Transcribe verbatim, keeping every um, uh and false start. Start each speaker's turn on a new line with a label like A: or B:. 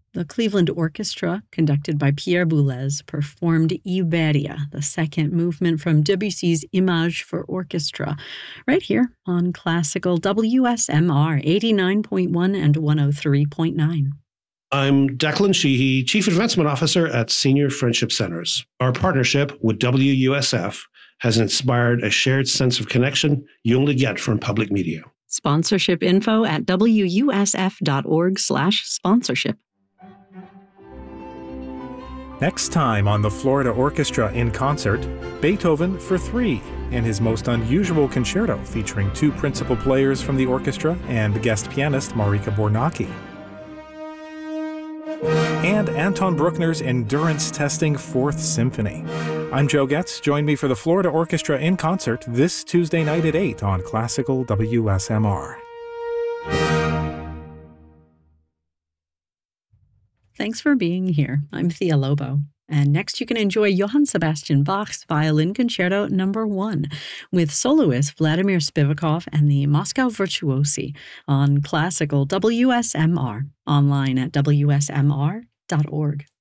A: The Cleveland Orchestra, conducted by Pierre Boulez, performed Iberia, the second movement from Debussy's Image for Orchestra, right here on Classical W S M R eighty-nine point one and one oh three point nine.
B: I'm Declan Sheehy, Chief Advancement Officer at Senior Friendship Centers. Our partnership with W U S F has inspired a shared sense of connection you only get from public media.
A: Sponsorship info at W U S F dot org slash sponsorship.
C: Next time on the Florida Orchestra in Concert, Beethoven for Three, in his most unusual concerto featuring two principal players from the orchestra and guest pianist Marika Bornacki. And Anton Bruckner's endurance testing Fourth Symphony. I'm Joe Getz. Join me for the Florida Orchestra in Concert this Tuesday night at eight on Classical W S M R.
A: Thanks for being here. I'm Thea Lobo. And next you can enjoy Johann Sebastian Bach's Violin Concerto Number one with soloist Vladimir Spivakov and the Moscow Virtuosi on Classical W S M R, online at W S M R dot org.